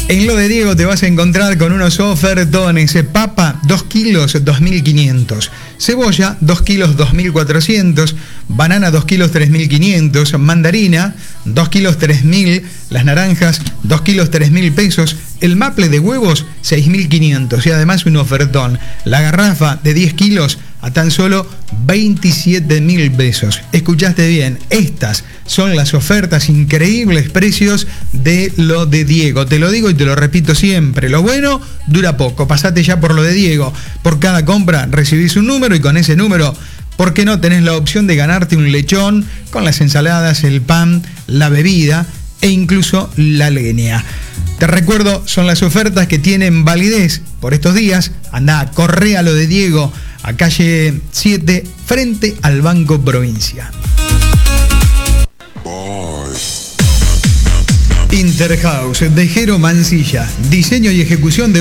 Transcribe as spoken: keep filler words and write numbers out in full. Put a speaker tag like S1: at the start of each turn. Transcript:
S1: En lo de Diego te vas a encontrar con unos ofertones. Papa, dos kilos, dos mil quinientos. Cebolla, dos kilos, dos mil cuatrocientos. Banana, dos kilos, tres mil quinientos. Mandarina, dos kilos, tres mil. Las naranjas, dos kilos, tres mil pesos. El maple de huevos, seis mil quinientos. Y además un ofertón. La garrafa de diez kilos a tan solo veintisiete mil pesos. Escuchaste bien, estas son las ofertas, increíbles precios de lo de Diego. Te lo digo y te lo repito siempre, lo bueno dura poco. Pasate ya por lo de Diego. Por cada compra recibís un número y con ese número, ¿por qué no tenés la opción de ganarte un lechón con las ensaladas, el pan, la bebida e incluso la leña? Te recuerdo, son las ofertas que tienen validez por estos días. Andá, corre a lo de Diego, a calle siete, frente al Banco Provincia. Interhouse de Jero Mancilla, diseño y ejecución de